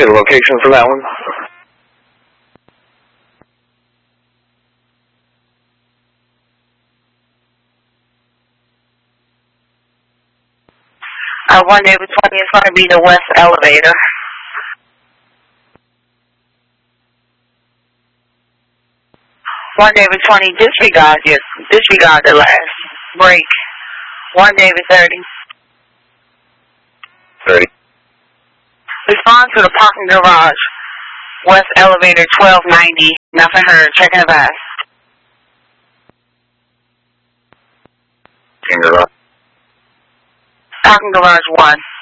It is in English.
Okay, the location for that one. One David 20 is going to be the west elevator. One David 20, disregard the last break. One David 30. 30. Respond to the parking garage. West elevator 1290. Nothing heard. Check and advise. Finger up. Parking garage 1.